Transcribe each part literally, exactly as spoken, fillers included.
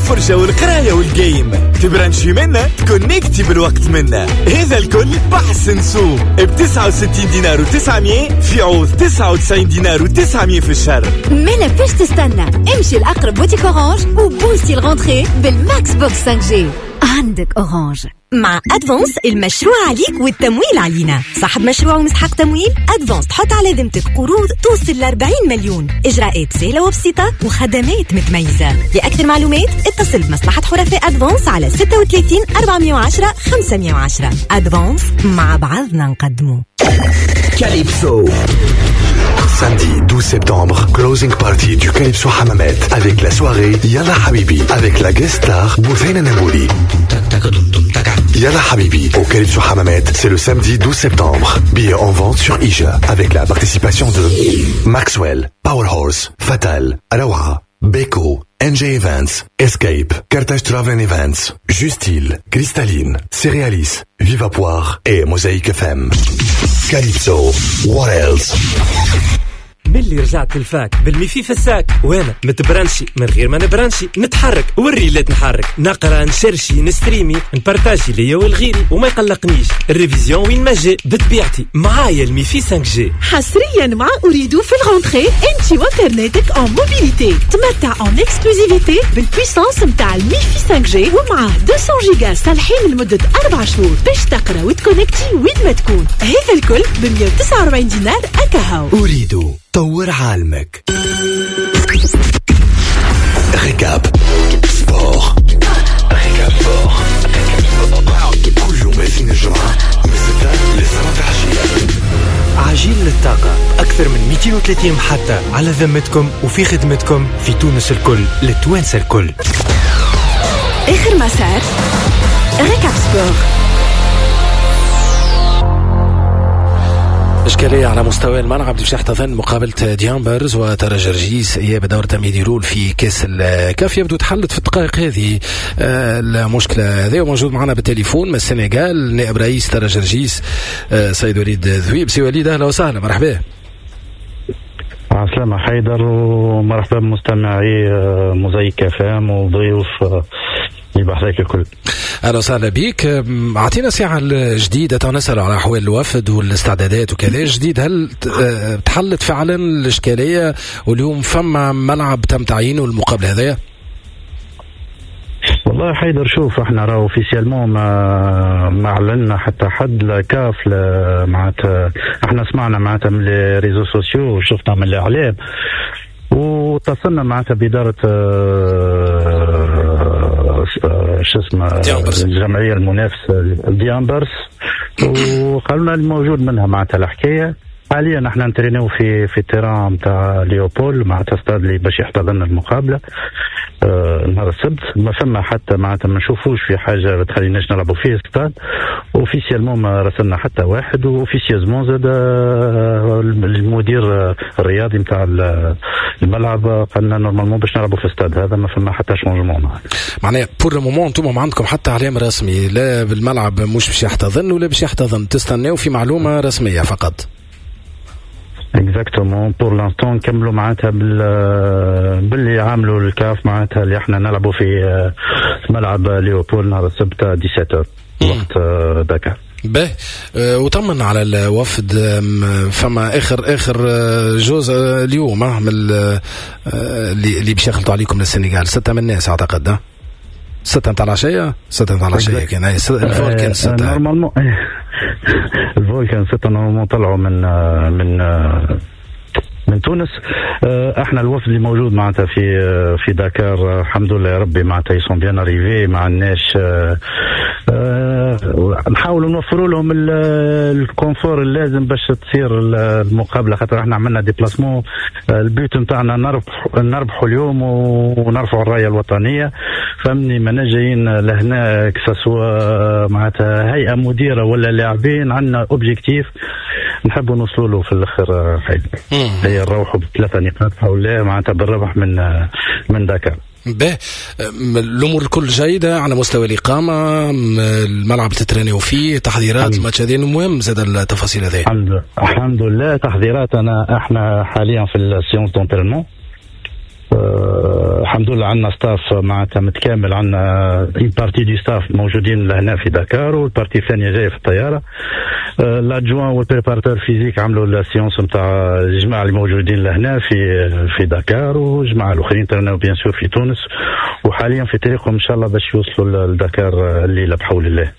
والفرجة والقراية والجيم. تبرانشي منا تكونيكتي بالوقت منا. هذا الكل بحسن سوق بتسعة وستين دينار وتسعمية في عوض تسعة وتسعين دينار وتسعمية في الشهر. مالا باش تستنى؟ امشي الأقرب بوتيك أورانج وبوستي الغونتري بالماكس بوكس خمسة جي. عندك أورانج. مع أدفانس المشروع عليك والتمويل علينا. صاحب مشروع ومستحق تمويل أدفانس تحط على ذمتك قروض توصل ل أربعين مليون. إجراءات سهلة وبسيطة وخدمات متميزة. لأكثر معلومات اتصل بمصلحة حرفاء أدفانس على ستة وثلاثين أربعمية وعشرة خمسمية وعشرة. أدفانس مع بعضنا نقدمه. Calypso. Samedi douze septembre, closing party du Calypso Hammamet avec la soirée Yalla Habibi avec la guest star Bouthaina Namouli. Yalla Habibi au Calypso Hammamet, c'est le samedi douze septembre. Billets en vente sur Ija avec la participation de Maxwell, Powerhorse, Fatal, Alawa, Beko, N J Events, Escape, Carthage Travel Events, Justil, Cristalline, Cerealis, Viva Poire et Mosaic F M. Calypso, what else? ملي رجعت الفاك بالميفي في الساك وانا متبرنشي من غير ما نبرنشي نتحرك وريلات نحرك نقرا نشرشي نستريمي نبارتاجي ليا والغيري وما يقلقنيش الريفيزيون وين ما جاء بطبيعتي معايا الميفي خمسة جي حصريا مع أريدو في الغونتري انتي وانترنتك ان موبيليتي تمتع ان اكسكلوزيفيتي بالبويسانس متاع الميفي خمسة جي ومعاه مئتين جيجا صالحين لمدة أربع شهور باش تقرا وتكونكتي وين ما تكون. هذا الكل ب مية وتسعة وأربعين دينار أكاهو. أريدو طور عالمك. ريكاب سبور. ريكاب سبور. كل يوم اثنين الجمعة من ستة للسبعة عشية. عجين للطاقة أكثر من مئتين وثلاثين محطة على ذمتكم وفي خدمتكم في تونس الكل للتوانسة الكل. آخر مسار ريكاب سبور. إشكالية على مستوى الملعب باش يحتضن مقابلة ديامبرز وترى جرجيس إياب دور تمهيدي رول في كأس الكاف. يبدو تحلت في الدقائق هذه المشكلة هذه. وموجود معنا بالتليفون من السنغال نائب رئيس ترى جرجيس سيد وليد ذويب. سي وليد أهلا وسهلا مرحبا. عسلامة حيدر ومرحبا بمستمعي موزايك اف ام وضيوف البحثات الكل. اهلا وسهلا بك. اعطينا ساعه جديده نسال على احوال الوفد والاستعدادات وكذا جديد. هل تحلت فعلا الاشكاليه واليوم فما ملعب تم تعيينه المقابله هذايا؟ والله حيدر شوف احنا راهو اوفيسيالمون ما ما اعلنا حتى حد لا كاف معناتها احنا سمعنا معناتها من لي ريزو سوسيو وشفنا من الاعلام واتصلنا معناتها بإدارة شو اسمه الجمعية المنافسة ديامبرز وقالنا الموجود منها معناتها الحكاية. حاليا احنا نترينيو في في التيران نتاع ليوبول معناتها استاد اللي باش يحتضن المقابلة آه نهار السبت. ما فما حتى معناتها ما نشوفوش في حاجة تخليناش نلعبوا فيه استاد. اوفيسيالمون ما رسلنا حتى واحد واوفيسيالمون زاد المدير الرياضي نتاع الملعب قالنا نورمالمون باش نلعبوا في استاد هذا ما فما حتى شونجمون. معناها بور لو مومون انتم ما عندكم حتى علامة رسمي لا بالملعب مش باش يحتضن ولا باش يحتضن تستناو في معلومة رسمية فقط. اكزاكتومون بور لانستون نكملوا معناتها بال باللي عاملوا الكاف معناتها اللي احنا نلعبوا في ملعب ليوبول نهار السبت سبعة عشر وقت دكار. باهي أه وطمن على الوفد. فما اخر اخر جوز اليوم من اللي اللي باش يخلطوا عليكم للسنغال ستة من الناس اعتقد ده ستة نتاع العشية ستة نتاع العشية كان الفولكان ستة نورمالمون الفولكان ستة نورمالمون طلعوا من من من تونس. احنا الوفد اللي موجود معناتها في في دكار الحمد لله يا ربي معناتها يسون بيان اريفي ما عندناش نحاولوا نوفروا لهم الكونفور اللازم باش تصير المقابله خاطر احنا عملنا ديبلاسمون. البيوت نتاعنا نربح نربحوا اليوم ونرفعوا الرايه الوطنيه فهمني ما جايين لهنا كسوا معناتها هيئه مديره ولا لاعبين عندنا اوبجيكتيف نحبوا نوصلوا له في الاخر حيد هي نروحوا بثلاثه نقاط حول معناتها بالربح من من دكار. به الامور الكل جيده على مستوى الاقامه الملعب تترينيو فيه تحضيرات الماتش هذين المهم زاد التفاصيل هذه. الحمد الحمد لله تحضيراتنا احنا حاليا في السيونس دونترينمون والحمد لله عندنا ستاف معناتها متكامل. عندنا اون بارتي دي ستاف موجودين لهنا في دكار والبارتي الثانيه جايه في الطياره. لادجوان والبريباراتور فيزيك عملوا السيونس نتاع الجماعه اللي موجودين لهنا في في دكار والجماعه الاخرين ترناو بيان سور في تونس وحاليا في طريقهم ان شاء الله باش يوصلوا لدكار الليله بحول الله.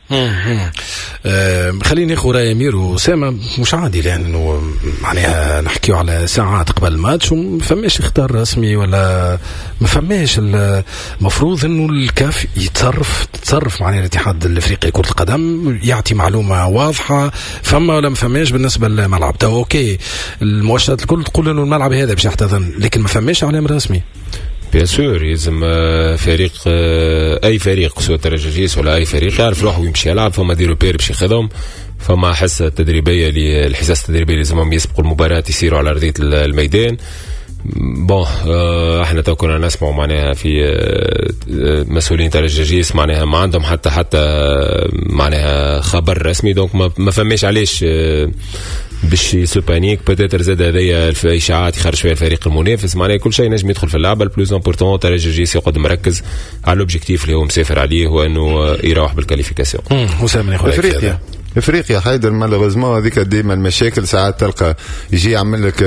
أه خليني ناخذ راي امير وسامه. مش عادي لان انه معناها نحكيو على ساعات قبل الماتش وما فماش اختار رسمي ولا ما فماش. المفروض انه الكاف يتصرف تتصرف معناها الاتحاد الافريقي لكره القدم يعطي معلومه واضحه فما ولا ما فماش بالنسبه للملعب. تو اوكي المؤشرات الكل تقول انه الملعب هذا باش يحتضن لكن ما فماش اعلام رسمي. بيان سور يلزم فريق اي فريق سواء ترجيس ولا اي فريق يعرف روحه ويمشي يلعب. فما دي روبير باش ياخذهم فما حصه تدريبيه للحصص التدريبيه لازمهم يسبقوا المباراه يسيروا على ارضيه الميدان. بون احنا تو كنا نسمعوا معناها في مسؤولين تاع الجيش معناها ما عندهم حتى حتى معناها خبر رسمي. دونك ما فماش علاش باش يسو بانيك بوتيتر زاد هذايا في اشاعات يخرج فيها الفريق المنافس. معناها كل شيء نجم يدخل في اللعبه. البلوز امبورطون تاع الجيش يقعد مركز على الاوبجيكتيف اللي هو مسافر عليه هو انه يروح بالكاليفيكاسيون. حسام ياخذ افريقيا افريقيا حيدر مالوغوزمون هذيك ديما المشاكل ساعات تلقى يجي يعمل لك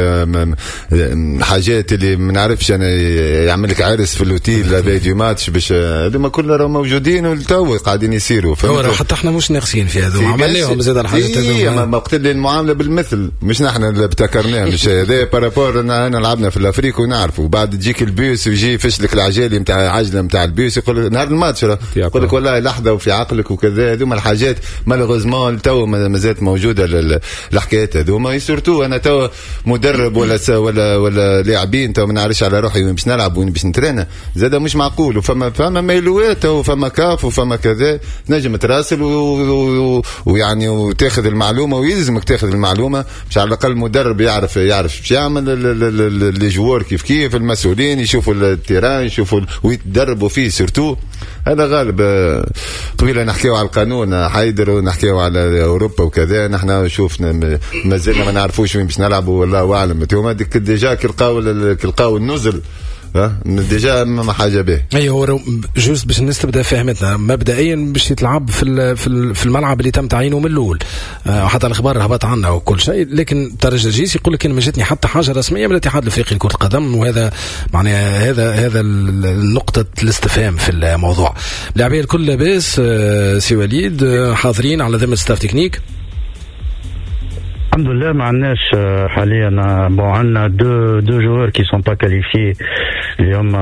حاجات اللي ما نعرفش انا يعمل لك عرس في الاوتيل هذا دي ماتش باش هذوما كلهم راهم موجودين والتو قاعدين يسيروا. هو حتى احنا مش ناقصين في هذو عملناهم زاد الحاجات هذوما ما قلت لي المعامله بالمثل مش نحن اللي ابتكرناه مش هذا بارابور انا لعبنا في الافريق ونعرفوا. وبعد تجيك البيوس ويجي يفشلك العجالي نتاع عجله نتاع البيوس يقول نهار الماتش يقول لك والله لحظه وفي عقلك وكذا. هذوما الحاجات مالوغوزمون تو ما زالت موجوده الحكايات هذوما. سورتو انا تو مدرب ولا ولا ولا لاعبين تو ما نعرفش على روحي وين باش نلعب وين باش نترينا زاد مش معقول. وفما فما ميلوات وفما كاف وفما كذا نجم تراسل ويعني وتاخذ المعلومه ويلزمك تاخذ المعلومه باش على الاقل المدرب يعرف يعرف باش يعمل لي جوار كيف كيف المسؤولين يشوفوا التيران يشوفوا ويتدربوا فيه. سورتو هذا غالب طويله نحكيو على القانون حيدر ونحكيو على اوروبا وكذا. نحن شوفنا ما زلنا ما نعرفوش وين باش نلعبوا والله اعلم. هما ديك ديجا كيلقاو كيلقاو النزل ها ديجا ما حاجه به. ايوه هو جوست باش الناس تبدا فهمتنا مبدئيا باش يتلعب في في الملعب اللي تم تعيينه من الاول. حتى الاخبار هبط عنا وكل شيء لكن ترجي الجيش يقول لك انا ما جاتني حتى حاجه رسميه من الاتحاد الافريقي لكره القدم. وهذا معناها هذا هذا النقطه الاستفهام في الموضوع. اللاعبين الكل لاباس سي وليد حاضرين على ذمه ستاف تكنيك. الحمد لله ما عندناش حاليا. بون عندنا دو دو جوار كي سون با كاليفي اليوم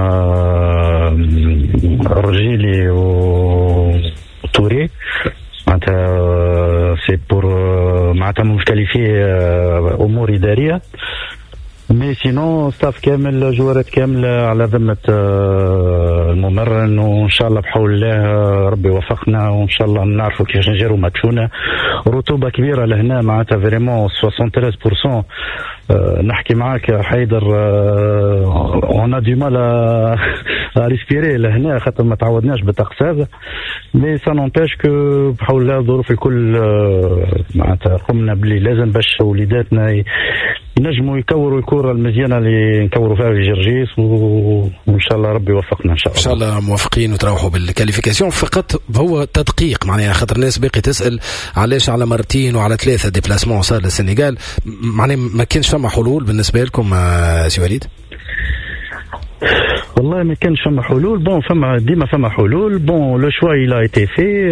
رجيلي و توري معناتها سي بور معناتها مش كاليفي امور اداريه. مي سينو ستاف كامل جوارات كامله على ذمه الممرن وان شاء الله بحول الله ربي وفقنا وان شاء الله نعرفوا كيفاش نجروا ماتشونا. رطوبه كبيره لهنا معناتها فريمون ثلاثة وستين بالمئة. نحكي معاك حيدر اون ا دو مال ا ريسبيري لهنا خاطر ما تعودناش بالطقس هذا. مي سا نونبيش كو بحول الله الظروف الكل معناتها قمنا بلي لازم باش وليداتنا ينجموا يكوروا الكره المزيانه اللي نكوروا فيها في جرجيس وان شاء الله ربي يوفقنا ان شاء الله. ان شاء الله موفقين وتروحوا بالكاليفيكاسيون. فقط هو تدقيق معناها خاطر الناس باقي تسال علاش على مرتين وعلى ثلاثه ديبلاسمون صار للسنغال. معناها ما كانش فما حلول بالنسبه لكم سي وليد؟ والله ما كانش فما حلول. بون فما ديما فما حلول. بون لو شوا il a été fait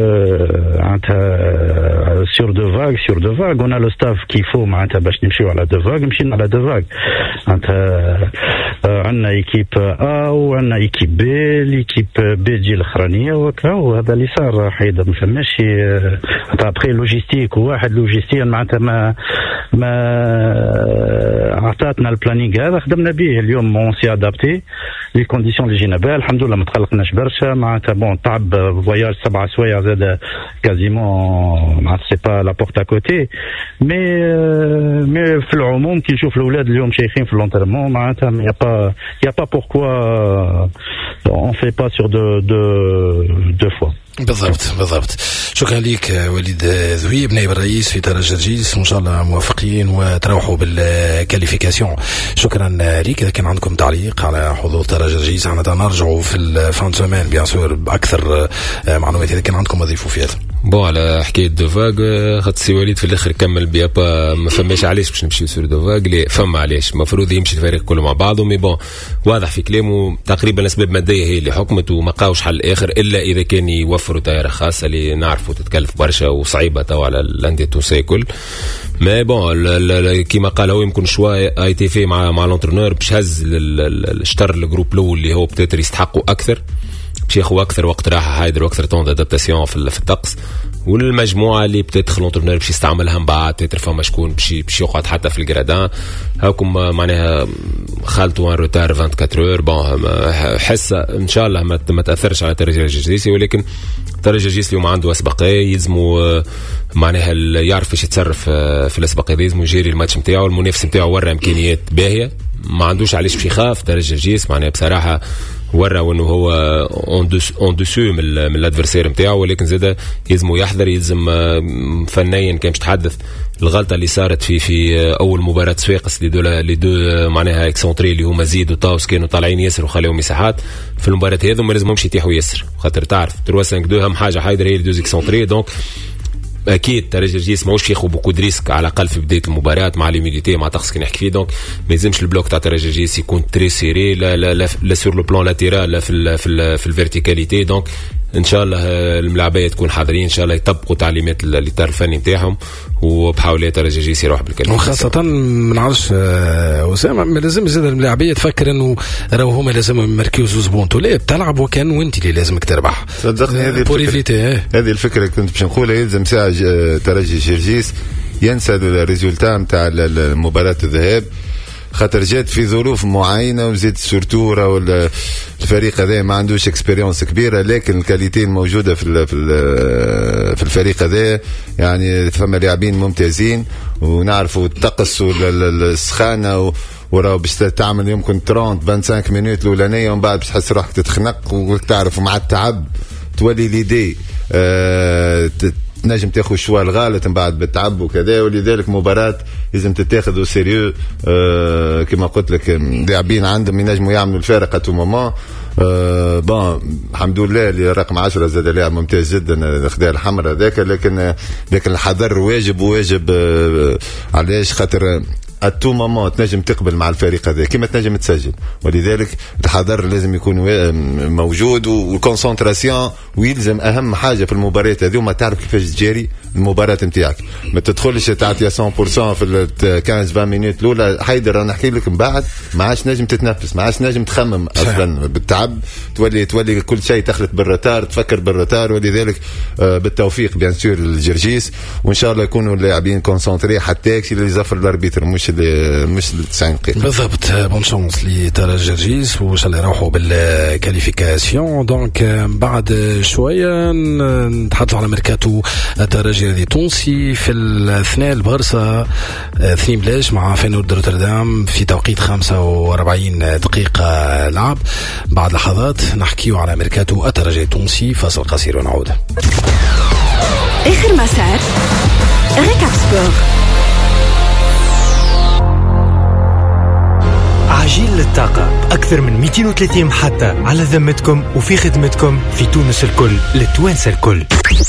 معناتها sur deux vagues sur deux vagues. on a le staff qu'il faut معناتها باش نمشيو على deux vagues مشينا على deux vagues. معناتها عندنا ايكيب ا وعندنا ايكيب بي. ليكيب بي تجي الاخرانيه وهكا وهذا اللي صار حيدر. ما فماش معناتها ابخي لوجيستيك وواحد لوجيستيا معناتها ما ما عطاتنا البلانينغ هذا خدمنا به. اليوم اون سي ادابتي لي كونديسيون اللي جينا بها الحمد لله ما تقلقناش برشا. معناتها بون تعب فواياج سبعة سوايع زاد كازيمون معناتها سي با لا بورت ا كوتي. مي مي في العموم كي نشوف الاولاد اليوم شايخين في لونترمون معناتها يا با يا با بوركوا اون في با سور دو دو دو فوا. بالضبط بالضبط. شكرا لك وليد ذويب نائب الرئيس في ترجي جرجيس، وان شاء الله موفقين وتروحوا بالكاليفيكاسيون. شكرا لك. اذا كان عندكم تعليق على حضور ترجي جرجيس احنا نرجعوا في الفان سومان بيان سور باكثر معلومات اذا كان عندكم اضيفوا فيها. بون على حكايه دوفاغ خاطر سي وليد في الاخر كمل بيا با ما فماش علاش باش نمشيو سور دوفاغ، لا فما علاش المفروض يمشي الفريق كله مع بعضه. مي بون واضح في كلامه تقريبا الاسباب الماديه هي اللي حكمت وما لقاوش حل اخر الا اذا كان يوفروا طياره خاصه اللي نعرفوا تتكلف برشا وصعيبه تو على الانديه التونسيه الكل. مي بون كيما قال هو يمكن شويه اي تي في مع مع لونترونور باش هز الشطر الجروب الاول اللي هو بتاتر يستحقوا اكثر باش ياخذوا اكثر وقت راحه هايدر واكثر طون دادابتاسيون في الطقس، والمجموعه اللي بتدخل لونترونور باش يستعملها من بعد تتر فما شكون باش باش يقعد حتى في الجرادان هاكم معناها خالطوا ان روتار أربعة وعشرين اور. بون حاسه ان شاء الله ما, ما تاثرش على ترجي الجرجيسي، ولكن ترجي الجرجيسي اليوم عنده اسبقيه يلزموا معناها يعرف ايش يتصرف في الاسبقيه دي، يلزموا يجري الماتش نتاعو. المنافس نتاعو ورا امكانيات باهيه ما عندوش علاش باش يخاف ترجي الجرجيس معناها بصراحه ورا وانه هو اون دوسو من الادفيرسير نتاعو، ولكن زاد يلزمو يحذر. يلزم فنيا كان باش تحدث الغلطه اللي صارت في في اول مباراه صفاقس اللي دو اللي دو معناها اكسونتري اللي هما زيد وطاوس كانوا طالعين ياسر وخلاهم مساحات في المباراه هذو ما لازمهمش يتيحوا ياسر خاطر تعرف ثلاثة خمسة اثنين اهم حاجه حيدر هي دوز اكسونتري. دونك اكيد ترجي الجرجيس ماهوش ياخذ بوكو دريسك على الاقل في بدايه المباراه مع ليميديتي مع طقس كي نحكي فيه. دونك ما يلزمش البلوك تاع ترجي الجرجيس يكون تري سيري لا لا لا, لا سور لو بلان لاتيرال لا في ال في ال في الفيرتيكاليتي. دونك ان شاء الله الملاعبيه تكون حاضرين ان شاء الله يطبقوا تعليمات الاطار الفني نتاعهم وبحاولات ترجي الجرجيس يروح بالكلمه. وخاصه ما نعرفش اسامه ما لازم زاد الملاعبيه تفكر انه راهو هما لازم يمركزوا زبونتو لا بتلعب وكان وانت اللي لازمك تربح. صدقني هذه الفكره هذه الفكره كنت باش نقولها. يلزم ساعه ترجي الجرجيس ينسى الريزولتا نتاع مباراه الذهاب خاطر جات في ظروف معينه وزيد سورتوره ولا الفريق هذا ما عندوش اكسبيريونس كبيره، لكن الكاليتي الموجوده في في الفريق هذا يعني فما لاعبين ممتازين ونعرفوا الطقس والسخانه وراه باش تعمل يمكن ثلاثين خمسة وعشرين مينوت الاولانيه ومن بعد باش تحس روحك تتخنق وتعرف مع التعب تولي ليدي أه تنجم تاخذ شويه الغالط من بعد بالتعب وكذا. ولذلك مباراه لازم تتاخذ سيريو أه كما قلت لك لاعبين عندهم ينجموا يعملوا الفارق ا تو مومون. أه بون الحمد لله اللي رقم عشرة زاد لاعب ممتاز جدا الخداع الحمراء هذاك، لكن لكن الحذر واجب وواجب أه علاش خاطر اتو مومون تنجم تقبل مع الفريق هذا كما تنجم تسجل، ولذلك الحذر لازم يكون موجود والكونسنتراسيون. ويلزم اهم حاجه في المباريات هذه وما تعرف كيفاش تجاري المباراه نتاعك، ما تدخلش تعطي مية بالمية في ال خمسة عشر مينوت الاولى. حيدر انا نحكي لك من بعد ما عادش نجم تتنفس ما عادش نجم تخمم اصلا بالتعب، تولي تولي كل شيء تخلط بالروتار تفكر بالروتار. ولذلك آه بالتوفيق بيان سور للجرجيس وان شاء الله يكونوا اللاعبين كونسنتري حتى اللي يزفر الاربيتر مش اللي مش ال تسعين دقيقه بالضبط. بون شانس لترجي الجرجيس وان شاء الله يروحوا بالكاليفيكاسيون. دونك بعد شويه نتحدثوا على ميركاتو الترجي التونسي في الاثناء البارسا اثنين بلاش مع فينورد روتردام في توقيت خمسة وأربعين دقيقه لعب. بعد لحظات نحكيوا على ميركاتو الترجي التونسي. فاصل قصير ونعود. اخر مسار ريكاب سبور. عجين للطاقة أكثر من مئتين وثلاثين محطة على ذمتكم وفي خدمتكم في تونس الكل للتوانسة الكل.